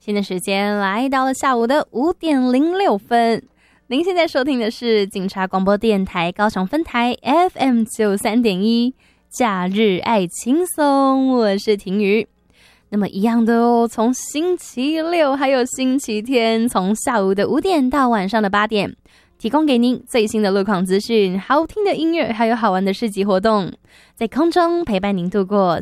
现在时间来到了下午的5:06。您现在收听的是警察广播电台高雄分台 FM 93.1假日爱轻松，我是婷瑜。那么一样的哦，从星期六还有星期天，从下午的5点到晚上的8点，提供给您最新的路况资讯、好听的音乐，还有好玩的市集活动，在空中陪伴您度过